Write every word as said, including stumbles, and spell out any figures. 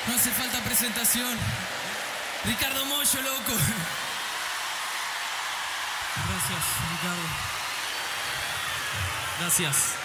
No hace falta presentación. Ricardo Mollo, loco. Gracias, Ricardo. Gracias.